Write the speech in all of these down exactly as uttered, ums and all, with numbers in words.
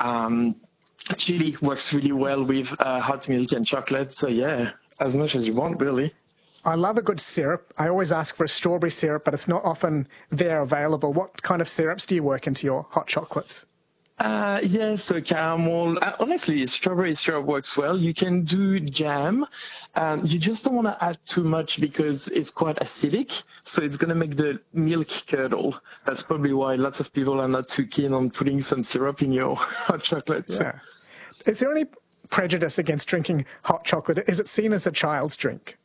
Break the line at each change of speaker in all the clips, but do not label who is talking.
Um, chili works really well with uh, hot milk and chocolate. So yeah, as much as you want, really.
I love a good syrup. I always ask for a strawberry syrup, but it's not often there available. What kind of syrups do you work into your hot chocolates?
Uh, yeah, so caramel. Uh, honestly, strawberry syrup works well. You can do jam. Um, you just don't want to add too much because it's quite acidic. So it's going to make the milk curdle. That's probably why lots of people are not too keen on putting some syrup in your hot chocolate.
Yeah. Is there any prejudice against drinking hot chocolate? Is it seen as a child's drink?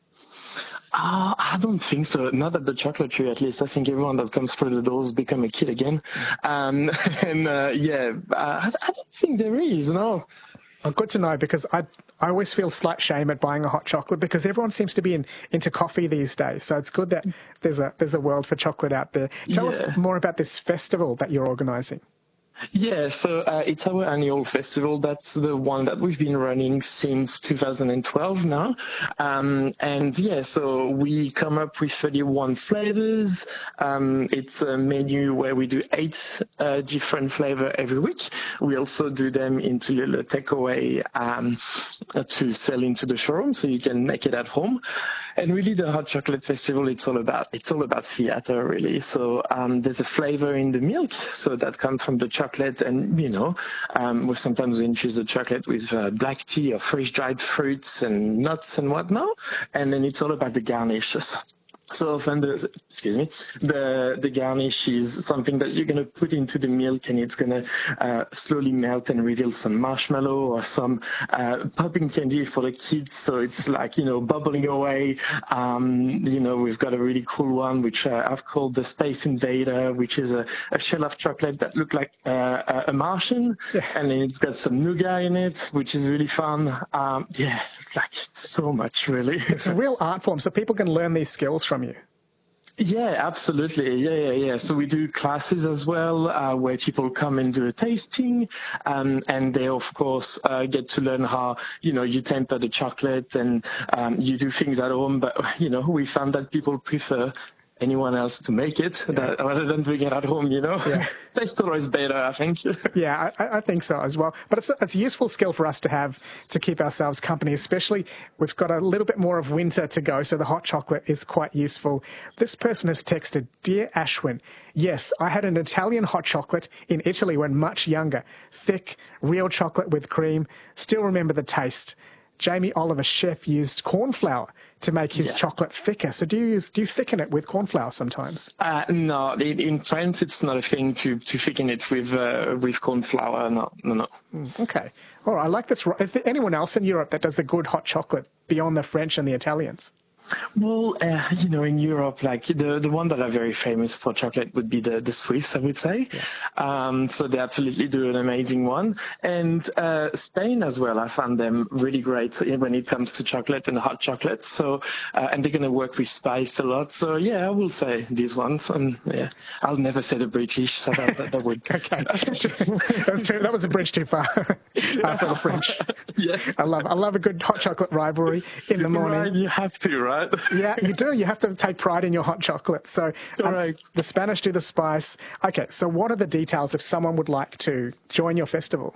Uh, I don't think so. Not at the chocolate tree, at least. I think everyone that comes through the doors become a kid again. Um, and uh, yeah, uh, I don't think there is, no.
Oh, good to know, because I I always feel slight shame at buying a hot chocolate because everyone seems to be in, into coffee these days. So it's good that there's a there's a world for chocolate out there. Tell yeah. us more about this festival that you're organising.
Yeah, so uh, it's our annual festival. That's the one that we've been running since two thousand twelve now. Um, and yeah, so we come up with thirty-one flavors. Um, it's a menu where we do eight uh, different flavors every week. We also do them into little takeaway um, to sell into the showroom, so you can make it at home. And really, the Hot Chocolate Festival, it's all about it's all about theater, really. So um, there's a flavor in the milk, so that comes from the chocolate, and you know, um, we sometimes we infuse the chocolate with uh, black tea or freeze-dried fruits and nuts and whatnot. And then it's all about the garnishes. So often, the, excuse me, the the garnish is something that you're going to put into the milk, and it's going to uh, slowly melt and reveal some marshmallow or some uh, popping candy for the kids. So it's like, you know, bubbling away. Um, you know, we've got a really cool one, which uh, I've called the Space Invader, which is a, a shell of chocolate that looked like uh, a Martian. Yeah. And then it's got some nougat in it, which is really fun. Um, yeah, like so much, really.
It's a real art form, so people can learn these skills from you.
Yeah, absolutely. Yeah, yeah, yeah. So we do classes as well, uh, where people come and do a tasting, um, and they, of course, uh, get to learn how, you know, you temper the chocolate and um, you do things at home. But, you know, we found that people prefer anyone else to make it yeah. that, rather than doing it at home, you know. Yeah. Taste always better, I think.
yeah, I, I think so as well. But it's, it's a useful skill for us to have to keep ourselves company, especially we've got a little bit more of winter to go, so the hot chocolate is quite useful. This person has texted, "Dear Ashwin, yes, I had an Italian hot chocolate in Italy when much younger. Thick, real chocolate with cream. Still remember the taste. Jamie Oliver, chef, used corn flour to make his yeah. chocolate thicker. So do you use, do you thicken it with corn flour sometimes?
Uh, no, in France it's not a thing to, to thicken it with uh, with corn flour. No, no, no.
Mm, okay. All right, I like this. Is there anyone else in Europe that does a good hot chocolate beyond the French and the Italians?
Well, uh, you know, in Europe, like the, the one that are very famous for chocolate would be the, the Swiss, I would say. Yeah. Um, so they absolutely do an amazing one. And uh, Spain as well, I found them really great when it comes to chocolate and hot chocolate. So, uh, and they're going to work with spice a lot. So yeah, I will say these ones. And yeah, I'll never say the British, so that, that, that would.
Okay. that, was too, that was a bridge too far uh, for the French.
Yeah.
I love, I love a good hot chocolate rivalry in the morning.
Right, you have to, right?
Yeah, you do. You have to take pride in your hot chocolate. So um, the Spanish do the spice. Okay, so what are the details if someone would like to join your festival?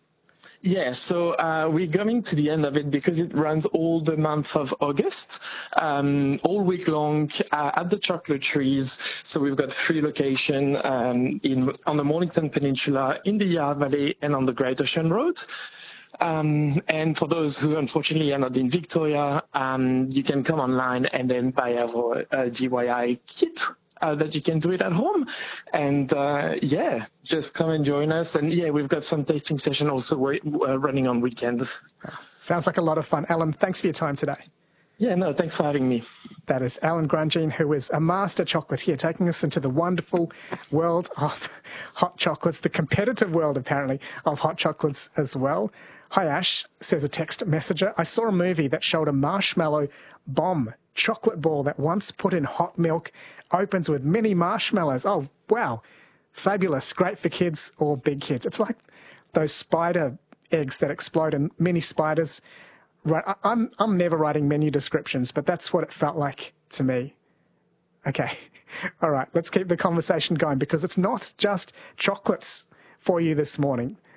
Yeah, so uh, we're coming to the end of it because it runs all the month of August, um, all week long uh, at the Chocolate Trees. So we've got three locations um, in on the Mornington Peninsula, in the Yarra Valley, and on the Great Ocean Road. Um, and for those who unfortunately are not in Victoria, um, you can come online and then buy our uh, D I Y kit uh, that you can do it at home. And uh, yeah, just come and join us. And yeah, we've got some tasting session also uh, running on weekends.
Sounds like a lot of fun. Alan, thanks for your time today.
Yeah, no, thanks for having me.
That is Alan Grandjean, who is a master chocolatier, taking us into the wonderful world of hot chocolates, the competitive world, apparently, of hot chocolates as well. Hi, Ash, says a text messenger. I saw a movie that showed a marshmallow bomb chocolate ball that once put in hot milk opens with mini marshmallows. Oh, wow. Fabulous. Great for kids or big kids. It's like those spider eggs that explode and mini spiders. Right. I'm, I'm never writing menu descriptions, but that's what it felt like to me. Okay. All right. Let's keep the conversation going because it's not just chocolates for you this morning.